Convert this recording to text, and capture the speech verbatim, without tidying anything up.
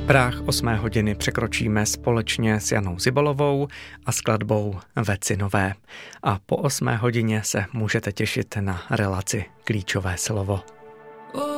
Práh osmé hodiny překročíme společně s Janou Zibolovou a skladbou Veci nové. A po osmé hodině se můžete těšit na relaci Klíčové slovo.